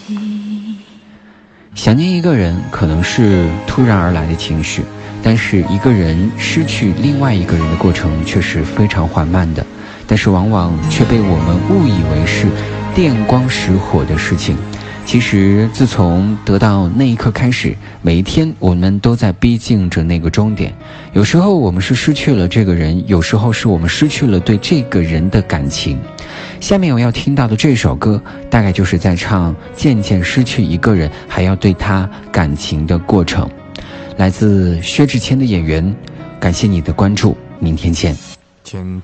想念一个人可能是突然而来的情绪，但是一个人失去另外一个人的过程却是非常缓慢的，但是往往却被我们误以为是电光石火的事情。其实自从得到那一刻开始，每一天我们都在逼近着那个终点。有时候我们是失去了这个人，有时候是我们失去了对这个人的感情。下面我要听到的这首歌大概就是在唱渐渐失去一个人还要对他感情的过程。来自薛之谦的演员，感谢你的关注，明天见。